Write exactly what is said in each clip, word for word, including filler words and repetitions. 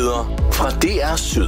Nyheder fra D R Syd.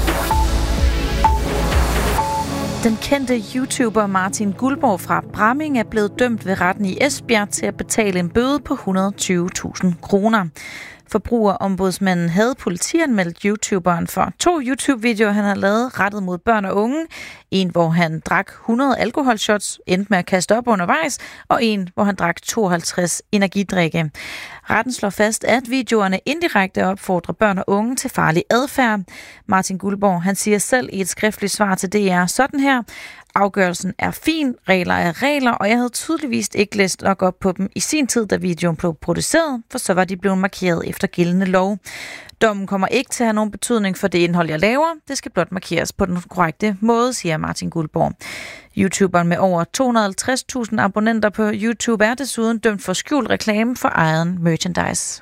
Den kendte YouTuber Martin Guldborg fra Bramming er blevet dømt ved retten i Esbjerg til at betale en bøde på et hundrede og tyve tusind kroner. Forbrugerombudsmanden havde politianmeldt YouTuberen for to YouTube-videoer, han havde lavet rettet mod børn og unge. En, hvor han drak hundrede alkoholshots, endte med at kaste op undervejs, og en, hvor han drak tooghalvtreds energidrikke. Retten slår fast, at videoerne indirekte opfordrer børn og unge til farlig adfærd. Martin Guldborg, han siger selv i et skriftligt svar til D R sådan her: afgørelsen er fin, regler er regler, og jeg havde tydeligvis ikke læst nok op på dem i sin tid, da videoen blev produceret, for så var de blevet markeret efter gældende lov. Dommen kommer ikke til at have nogen betydning for det indhold, jeg laver. Det skal blot markeres på den korrekte måde, siger Martin Guldborg. YouTuberen med over to hundrede og halvtreds tusind abonnenter på YouTube er desuden dømt for skjult reklame for egen merchandise.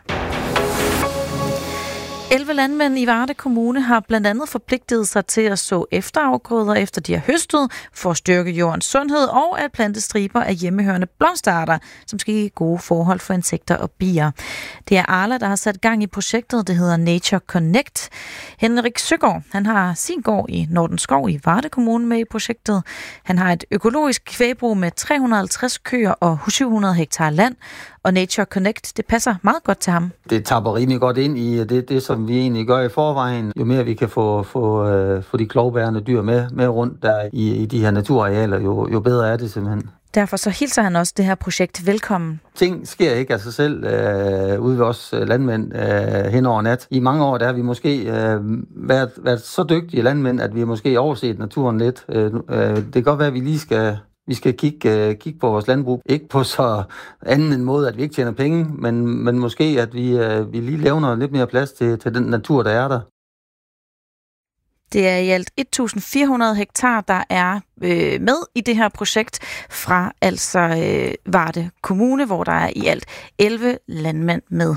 elleve landmænd i Varde Kommune har blandt andet forpligtet sig til at så efterafgrøder, efter de har høstet, for at styrke jordens sundhed, og at plante striber af hjemmehørende blomsterarter, som skal give gode forhold for insekter og bier. Det er Arla, der har sat gang i projektet. Det hedder Nature Connect. Henrik Søgaard, han har sin gård i Nordenskov i Varde Kommune med i projektet. Han har et økologisk kvægbrug med tre hundrede og halvtreds køer og syv hundrede hektar land. Og Nature Connect, det passer meget godt til ham. Det tapper rimelig godt ind i det, det som vi egentlig gør i forvejen. Jo mere vi kan få, få, øh, få de klovbærende dyr med, med rundt der i, i de her naturarealer, jo, jo bedre er det simpelthen. Derfor så hilser han også det her projekt velkommen. Ting sker ikke af sig selv øh, ude ved os landmænd øh, hen over nat. I mange år der har vi måske øh, været, været så dygtige landmænd, at vi har måske overset naturen lidt. Øh, øh, det kan godt være, at vi lige skal... Vi skal kigge, uh, kigge på vores landbrug. Ikke på så anden en måde, at vi ikke tjener penge, men, men måske, at vi, uh, vi lige levner lidt mere plads til, til den natur, der er der. Det er i alt et tusind fire hundrede hektar, der er øh, med i det her projekt fra altså øh, Varde Kommune, hvor der er i alt elleve landmænd med.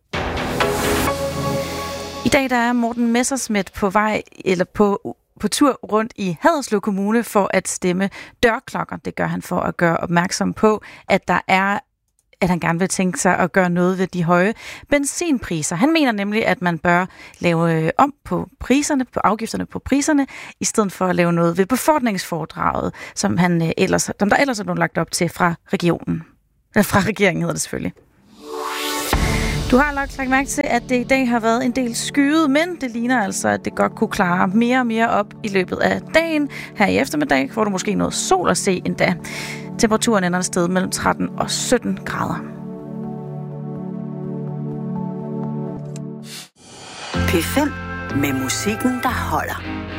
I dag der er Morten Messerschmidt på vej eller på på tur rundt i Haderslev Kommune for at stemme dørklokker. Det gør han for at gøre opmærksom på, at der er at han gerne vil tænke sig at gøre noget ved de høje benzinpriser. Han mener nemlig, at man bør lave om på priserne, på afgifterne på priserne, i stedet for at lave noget ved befordringsforedraget, som, han ellers, som der ellers er blevet lagt op til fra regionen. Eller fra regeringen hedder det selvfølgelig. Du har lagt mærke til, at det i dag har været en del skyet, men det ligner altså, at det godt kunne klare mere og mere op i løbet af dagen. Her i eftermiddag får du måske noget sol at se endda. Temperaturen ender et sted mellem tretten og sytten grader. P fem med musikken, der holder.